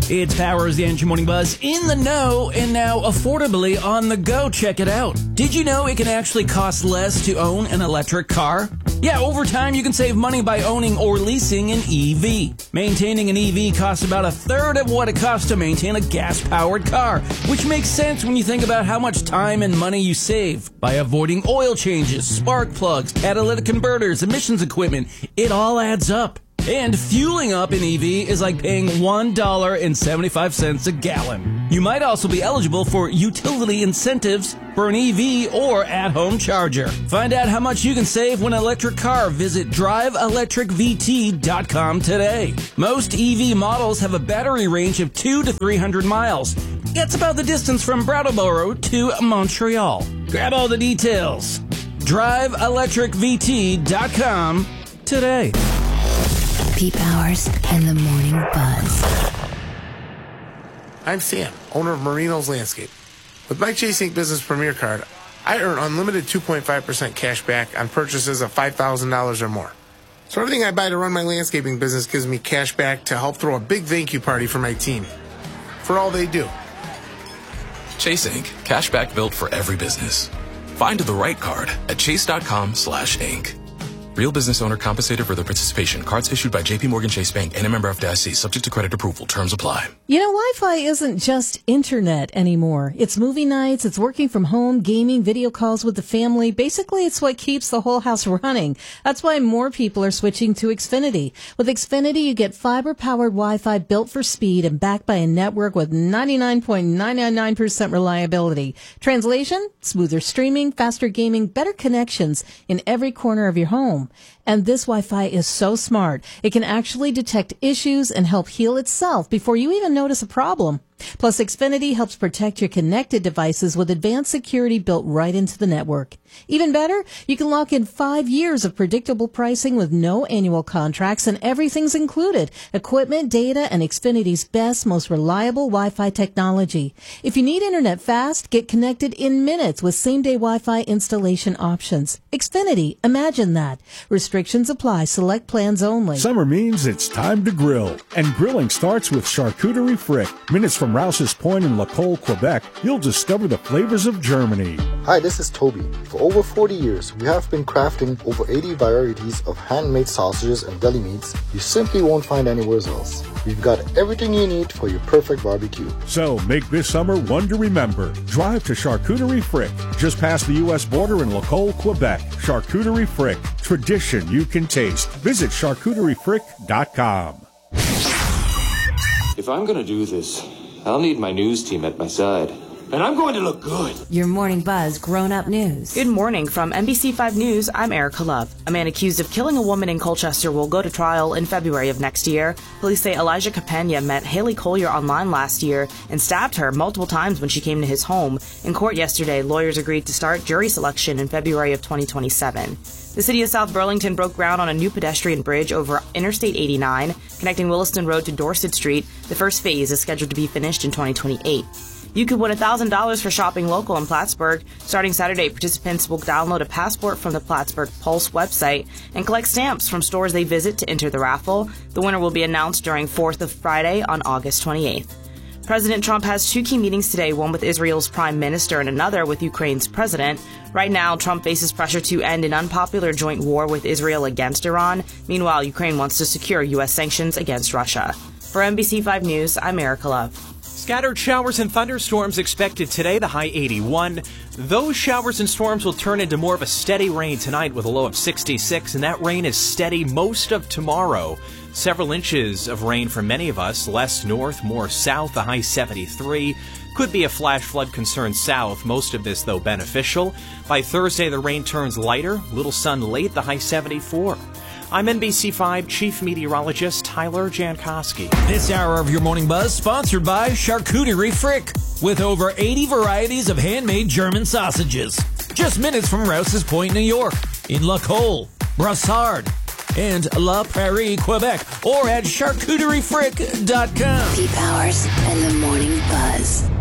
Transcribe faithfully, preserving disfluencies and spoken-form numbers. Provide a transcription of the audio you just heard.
It's Powers, the Engine Morning Buzz, in the know, and now affordably on the go. Check it out. Did you know it can actually cost less to own an electric car? Yeah, over time you can save money by owning or leasing an E V. Maintaining an E V costs about a third of what it costs to maintain a gas-powered car, which makes sense when you think about how much time and money you save by avoiding oil changes, spark plugs, catalytic converters, emissions equipment. It all adds up. And fueling up an E V is like paying one dollar and seventy-five cents a gallon. You might also be eligible for utility incentives for an E V or at-home charger. Find out how much you can save when an electric car. Visit drive electric v t dot com today. Most E V models have a battery range of two to three hundred miles. That's about the distance from Brattleboro to Montreal. Grab all the details. drive electric v t dot com today. Pete Powers and the Morning Buzz. I'm Sam, owner of Marino's Landscape. With my Chase Incorporated. Business Premier Card, I earn unlimited two point five percent cash back on purchases of five thousand dollars or more. So everything I buy to run my landscaping business gives me cash back to help throw a big thank you party for my team. For all they do. Chase Incorporated. Cash back built for every business. Find the right card at chase.com slash inc. Real business owner compensated for their participation. Cards issued by J P Morgan Chase Bank and a member of F D I C. Subject to credit approval. Terms apply. You know, Wi-Fi isn't just internet anymore. It's movie nights, it's working from home, gaming, video calls with the family. Basically, it's what keeps the whole house running. That's why more people are switching to Xfinity. With Xfinity, you get fiber-powered Wi-Fi built for speed and backed by a network with ninety-nine point nine nine nine percent reliability. Translation? Smoother streaming, faster gaming, better connections in every corner of your home. And this Wi-Fi is so smart. It can actually detect issues and help heal itself before you even notice a problem. Plus, Xfinity helps protect your connected devices with advanced security built right into the network. Even better, you can lock in five years of predictable pricing with no annual contracts, and everything's included. Equipment, data, and Xfinity's best, most reliable Wi-Fi technology. If you need internet fast, get connected in minutes with same-day Wi-Fi installation options. Xfinity, imagine that. Restrictions apply. Select plans only. Summer means it's time to grill, and grilling starts with Charcuterie Frick. Minutes from Rouse's Point in Lacolle, Quebec, you'll discover the flavors of Germany. Hi, this is Toby. For over forty years, we have been crafting over eighty varieties of handmade sausages and deli meats you simply won't find anywhere else. We've got everything you need for your perfect barbecue. So make this summer one to remember. Drive to Charcuterie Frick, just past the U S border in Lacolle, Quebec. Charcuterie Frick, tradition you can taste. Visit charcuterie frick dot com. If I'm going to do this, I'll need my news team at my side. And I'm going to look good. Your Morning Buzz grown-up news. Good morning. From N B C five News, I'm Erica Love. A man accused of killing a woman in Colchester will go to trial in February of next year. Police say Elijah Capena met Haley Collier online last year and stabbed her multiple times when she came to his home. In court yesterday, lawyers agreed to start jury selection in February of twenty twenty-seven. The city of South Burlington broke ground on a new pedestrian bridge over Interstate eighty-nine, connecting Williston Road to Dorset Street. The first phase is scheduled to be finished in twenty twenty-eight. You could win one thousand dollars for shopping local in Plattsburgh. Starting Saturday, participants will download a passport from the Plattsburgh Pulse website and collect stamps from stores they visit to enter the raffle. The winner will be announced during fourth of Friday on August twenty-eighth. President Trump has two key meetings today, one with Israel's prime minister and another with Ukraine's president. Right now, Trump faces pressure to end an unpopular joint war with Israel against Iran. Meanwhile, Ukraine wants to secure U S sanctions against Russia. For N B C five News, I'm Erica Love. Scattered showers and thunderstorms expected today, the high eighty-one. Those showers and storms will turn into more of a steady rain tonight with a low of sixty-six, and that rain is steady most of tomorrow. Several inches of rain for many of us, less north, more south, the high seventy-three. Could be a flash flood concern south, most of this, though, beneficial. By Thursday, the rain turns lighter, little sun late, the high seventy-four. I'm N B C five Chief Meteorologist Tyler Jankowski. This hour of your Morning Buzz sponsored by Charcuterie Frick, with over eighty varieties of handmade German sausages. Just minutes from Rouse's Point, New York, in Lacolle, Brassard, and La Prairie, Quebec, or at charcuterie frick dot com. Pete Powers and the Morning Buzz.